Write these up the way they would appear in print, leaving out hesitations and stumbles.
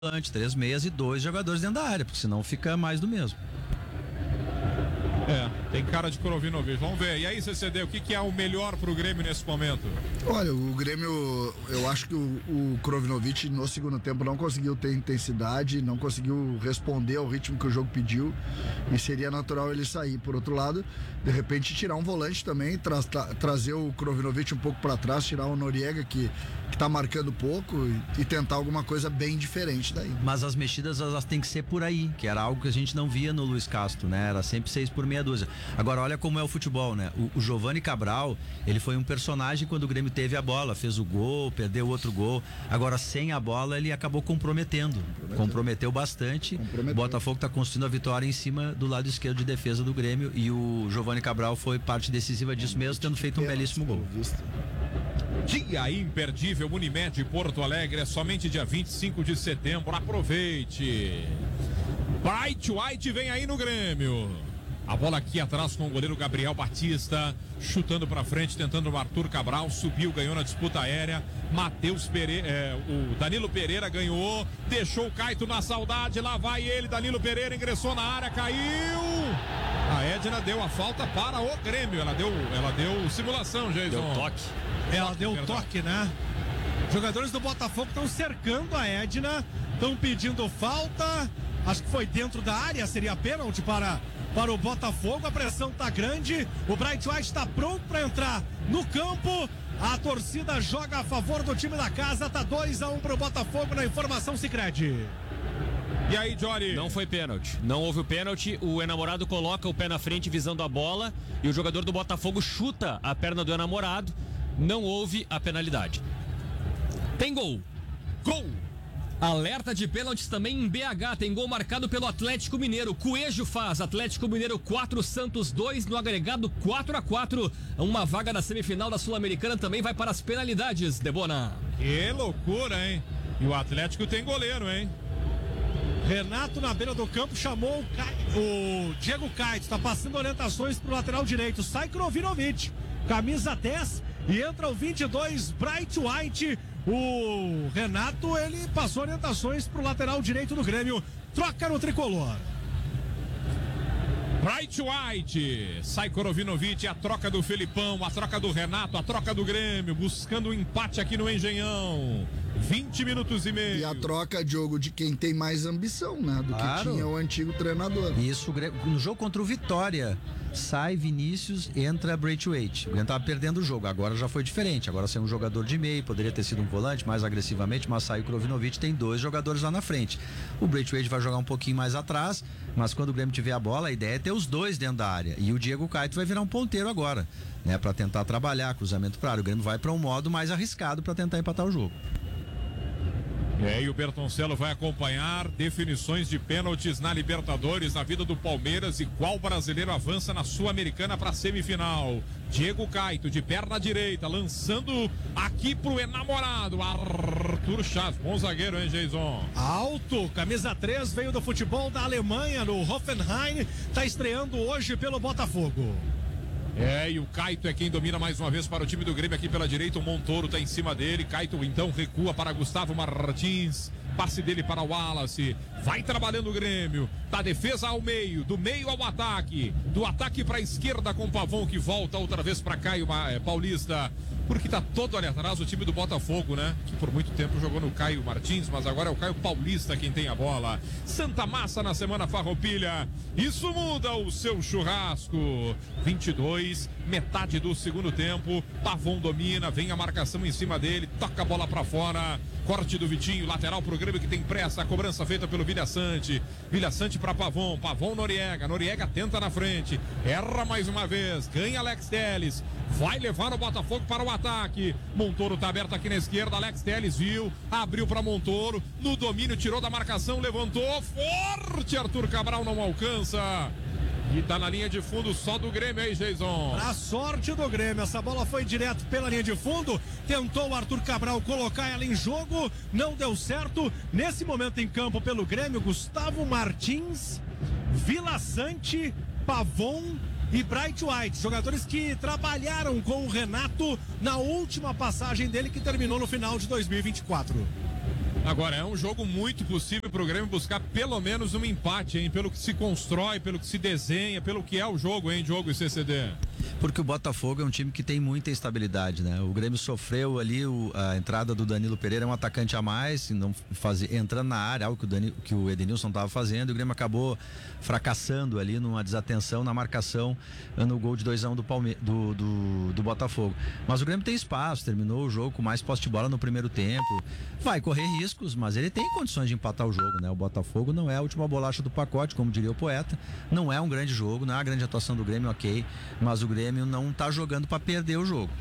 volante, 3 meias e 2 jogadores dentro da área, porque senão fica mais do mesmo. Tem cara de Krovinovic. Vamos ver. E aí, CCD, o que é o melhor pro Grêmio nesse momento? Olha, o Grêmio, eu acho que o Krovinovic no segundo tempo não conseguiu ter intensidade, não conseguiu responder ao ritmo que o jogo pediu, e seria natural ele sair. Por outro lado, de repente tirar um volante também, trazer o Krovinovic um pouco para trás, tirar o Noriega que tá marcando pouco e tentar alguma coisa bem diferente daí. Mas as mexidas, elas têm que ser por aí, que era algo que a gente não via no Luiz Castro, né? Era sempre 6 por meia dúzia. Agora, olha como é o futebol, né? O Giovani Cabral, ele foi um personagem quando o Grêmio teve a bola, fez o gol, perdeu outro gol. Agora, sem a bola, ele acabou comprometeu bastante. O Botafogo tá construindo a vitória em cima do lado esquerdo de defesa do Grêmio, e o Giovani Cabral foi parte decisiva disso mesmo, tendo feito um belíssimo gol. Dia imperdível, Unimed Porto Alegre, é somente dia 25 de setembro, aproveite. Bright White vem aí no Grêmio. A bola aqui atrás com o goleiro Gabriel Batista, chutando pra frente, tentando o Arthur Cabral, subiu, ganhou na disputa aérea. Matheus Pereira, o Danilo Pereira ganhou, deixou o Caito na saudade, lá vai ele, Danilo Pereira ingressou na área, caiu. A Edna deu a falta para o Grêmio, ela deu simulação, Jason. Deu toque. Ela deu toque, né? Jogadores do Botafogo estão cercando a Edna, estão pedindo falta, acho que foi dentro da área, seria pênalti para o Botafogo, a pressão tá grande, o Bright White está pronto para entrar no campo, a torcida joga a favor do time da casa, tá 2-1 pro Botafogo na informação Sicredi. E aí, Jory? Não foi pênalti, não houve o pênalti, o enamorado coloca o pé na frente visando a bola e o jogador do Botafogo chuta a perna do enamorado, não houve a penalidade. Tem gol! Gol! Alerta de pênaltis também em BH, tem gol marcado pelo Atlético Mineiro. Coelho faz, Atlético Mineiro 4, Santos 2, no agregado 4-4. Uma vaga na semifinal da Sul-Americana também vai para as penalidades, Debona. Que loucura, hein? E o Atlético tem goleiro, hein? Renato na beira do campo chamou o Diego Caito, está passando orientações pro lateral direito, sai Krovinovic, camisa 10 e entra o 22, Bright White. O Renato, ele passou orientações pro lateral direito do Grêmio, troca no tricolor. Bright White, sai Krovinovic, a troca do Felipão, a troca do Renato, a troca do Grêmio, buscando um empate aqui no Engenhão. 20 minutos e meio. E a troca, Diogo, de quem tem mais ambição, né? Do que tinha o antigo treinador. Isso, no jogo contra o Vitória, sai Vinícius, entra Braithwaite. O Grêmio tava perdendo o jogo, agora já foi diferente. Agora saiu um jogador de meio, poderia ter sido um volante mais agressivamente, mas saiu o Krovinovic, tem 2 jogadores lá na frente. O Braithwaite vai jogar um pouquinho mais atrás, mas quando o Grêmio tiver a bola, a ideia é ter os 2 dentro da área. E o Diego Caito vai virar um ponteiro agora, né? Pra tentar trabalhar cruzamento pra área. O Grêmio vai pra um modo mais arriscado pra tentar empatar o jogo. E o Bertoncello vai acompanhar definições de pênaltis na Libertadores, na vida do Palmeiras, e qual brasileiro avança na Sul-Americana para a semifinal. Diego Caito, de perna direita, lançando aqui pro enamorado, Arthur Chaves. Bom zagueiro, hein, Jason? Alto, camisa 3, veio do futebol da Alemanha, no Hoffenheim, tá estreando hoje pelo Botafogo. E o Caito é quem domina mais uma vez para o time do Grêmio aqui pela direita. O Montoro tá em cima dele. Caito então recua para Gustavo Martins. Passe dele para o Wallace. Vai trabalhando o Grêmio. Da defesa ao meio, do meio ao ataque. Do ataque para a esquerda com o Pavão, que volta outra vez para Caio Paulista. Porque tá todo ali atrás o time do Botafogo, né? Que por muito tempo jogou no Caio Martins, mas agora é o Caio Paulista quem tem a bola. Santa Massa na semana Farroupilha. Isso muda o seu churrasco. 22, metade do segundo tempo. Pavão domina, vem a marcação em cima dele, toca a bola pra fora. Corte do Vitinho, lateral pro Grêmio que tem pressa. A cobrança feita pelo Vilha Sante. Vilha Sante pra Pavão, Pavão Noriega. Noriega tenta na frente, erra mais uma vez, ganha Alex Telles. Vai levar o Botafogo para o ataque. Montoro tá aberto aqui na esquerda. Alex Telles viu, abriu para Montoro. No domínio, tirou da marcação, levantou. Forte, Arthur Cabral não alcança. E tá na linha de fundo só do Grêmio aí, Jason. A sorte do Grêmio, essa bola foi direto pela linha de fundo. Tentou o Arthur Cabral colocar ela em jogo, não deu certo. Nesse momento em campo pelo Grêmio, Gustavo Martins, Vilha Sante, Pavon e Bright White, jogadores que trabalharam com o Renato na última passagem dele, que terminou no final de 2024. Agora, é um jogo muito possível pro Grêmio buscar pelo menos um empate, hein? Pelo que se constrói, pelo que se desenha, pelo que é o jogo, hein? Diogo e CCD. Porque o Botafogo é um time que tem muita instabilidade, né? O Grêmio sofreu ali a entrada do Danilo Pereira, um atacante a mais, não entrando na área, algo que o Edenilson estava fazendo, e o Grêmio acabou fracassando ali numa desatenção na marcação no gol de 2-1 do Botafogo. Mas o Grêmio tem espaço, terminou o jogo com mais posse de bola no primeiro tempo, vai correr riscos, mas ele tem condições de empatar o jogo, né? O Botafogo não é a última bolacha do pacote, como diria o poeta, não é um grande jogo, não é a grande atuação do Grêmio, ok, mas o Grêmio não tá jogando para perder o jogo.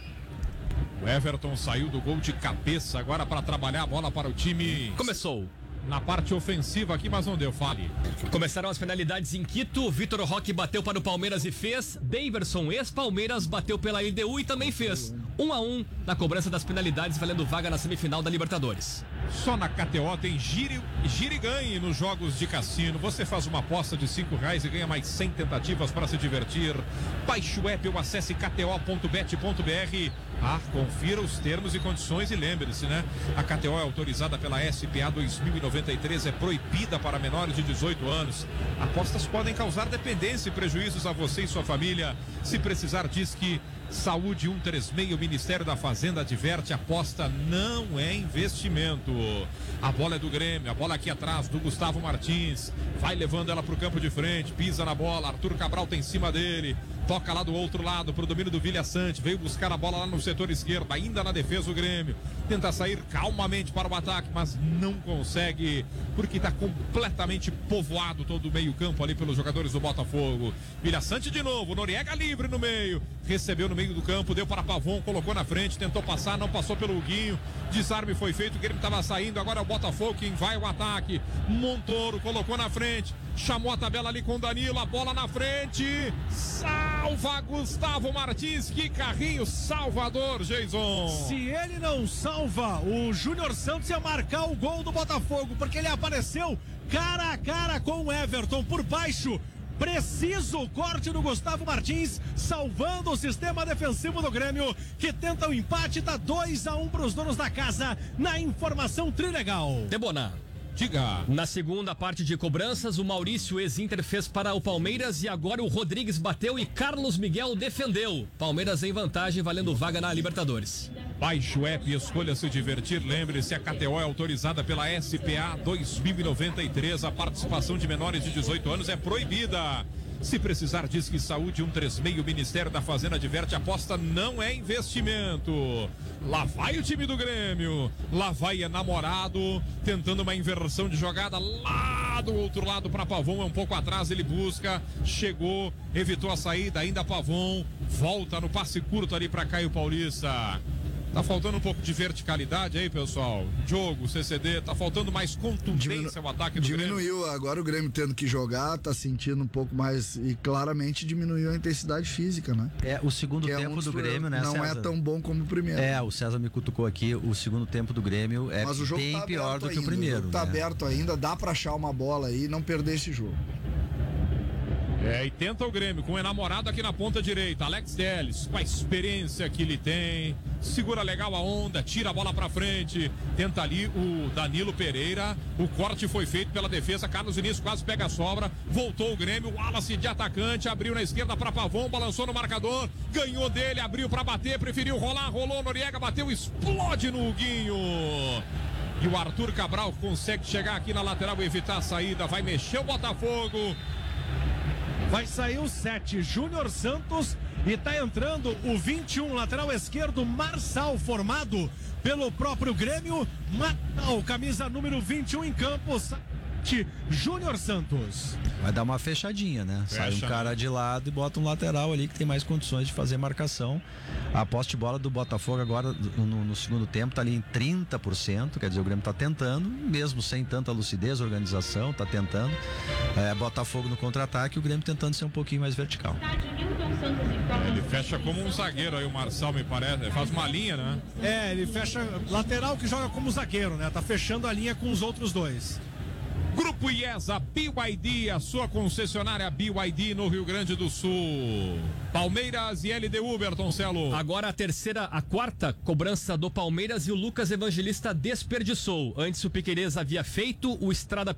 O Everton saiu do gol de cabeça agora para trabalhar a bola para o time. Começou na parte ofensiva aqui, mas não deu, fale. Começaram as penalidades em Quito. Vitor Roque bateu para o Palmeiras e fez. Daverson, ex-Palmeiras, bateu pela LDU e também fez. 1-1 na cobrança das penalidades, valendo vaga na semifinal da Libertadores. Só na KTO tem gire e ganhe nos jogos de cassino. Você faz uma aposta de R$5 e ganha mais 100 tentativas para se divertir. Baixe o app ou acesse kto.bet.br. Confira os termos e condições e lembre-se, né? A KTO é autorizada pela SPA 2093, é proibida para menores de 18 anos. Apostas podem causar dependência e prejuízos a você e sua família. Se precisar, diz que Saúde 136, o Ministério da Fazenda adverte, aposta não é investimento. A bola é do Grêmio, a bola aqui atrás do Gustavo Martins, vai levando ela para o campo de frente, pisa na bola, Arthur Cabral tá em cima dele, toca lá do outro lado pro domínio do Vilha Sante, veio buscar a bola lá no setor esquerdo, ainda na defesa o Grêmio, tenta sair calmamente para o ataque, mas não consegue, porque está completamente povoado todo o meio campo ali pelos jogadores do Botafogo. Vilha Sante de novo, Noriega livre no meio, recebeu no meio do campo, deu para Pavon, colocou na frente, tentou passar, não passou pelo Huguinho, desarme foi feito, o Grêmio estava saindo, agora é o Botafogo quem vai ao ataque, Montoro colocou na frente, chamou a tabela ali com o Danilo, a bola na frente, salva Gustavo Martins, que carrinho salvador, Jason. Se ele não salva, o Júnior Santos ia marcar o gol do Botafogo, porque ele apareceu cara a cara com o Everton por baixo. Preciso corte do Gustavo Martins, salvando o sistema defensivo do Grêmio, que tenta o empate, tá 2-1 para os donos da casa, na informação trilegal. Debonar. Diga. Na segunda parte de cobranças, o Maurício ex-Inter fez para o Palmeiras e agora o Rodrigues bateu e Carlos Miguel defendeu. Palmeiras em vantagem, valendo vaga na Libertadores. Baixe o app e escolha se divertir. Lembre-se, a KTO é autorizada pela SPA 2093. A participação de menores de 18 anos é proibida. Se precisar, diz que Saúde 136, o Ministério da Fazenda adverte, aposta não é investimento. Lá vai o time do Grêmio, lá vai enamorado, tentando uma inversão de jogada lá do outro lado para Pavon, é um pouco atrás, ele busca, chegou, evitou a saída, ainda Pavon, volta no passe curto ali para Caio Paulista. Tá faltando um pouco de verticalidade aí, pessoal. Diogo, CCD, tá faltando mais contundência ao ataque do Grêmio. Diminuiu, agora o Grêmio tendo que jogar, tá sentindo um pouco mais e claramente diminuiu a intensidade física, né? O segundo tempo do Grêmio, né, não César? é tão bom como o primeiro. O César me cutucou aqui, o segundo tempo do Grêmio é bem tá pior do que ainda, o primeiro. O jogo tá aberto ainda, dá pra achar uma bola aí e não perder esse jogo. E tenta o Grêmio com o enamorado aqui na ponta direita, Alex Telles, com a experiência que ele tem, segura legal a onda, tira a bola pra frente, tenta ali o Danilo Pereira, o corte foi feito pela defesa, Carlos Vinícius quase pega a sobra, voltou o Grêmio, Wallace de atacante, abriu na esquerda pra Pavon, balançou no marcador, ganhou dele, abriu pra bater, preferiu rolar, rolou, Noriega bateu, explode no Huguinho. E o Arthur Cabral consegue chegar aqui na lateral e evitar a saída, vai mexer o Botafogo. Vai sair o 7, Júnior Santos, e tá entrando o 21, lateral esquerdo, Marçal, formado pelo próprio Grêmio. Matal, camisa número 21 em campo, Júnior Santos. Vai dar uma fechadinha, né? Sai um cara de lado e bota um lateral ali que tem mais condições de fazer marcação. A posse de bola do Botafogo agora no segundo tempo tá ali em 30%, quer dizer, o Grêmio tá tentando, mesmo sem tanta lucidez, organização, tá tentando. Botafogo no contra-ataque, o Grêmio tentando ser um pouquinho mais vertical. Ele fecha como um zagueiro aí, o Marçal, me parece, ele faz uma linha, né? Ele fecha lateral que joga como zagueiro, né? Tá fechando a linha com os outros dois. Grupo IESA, BYD, a sua concessionária BYD no Rio Grande do Sul. Palmeiras e LDU, Bertoncelo. Agora a quarta cobrança do Palmeiras e o Lucas Evangelista desperdiçou. Antes o Piquerez havia feito, o Estrada